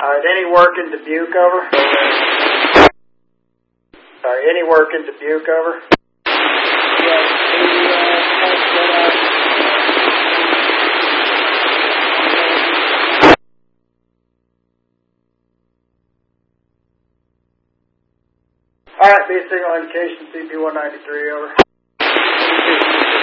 Alright, any work in Dubuque, over? Alright, any work in Dubuque, over? Alright, be a signal indication, CP-193, over.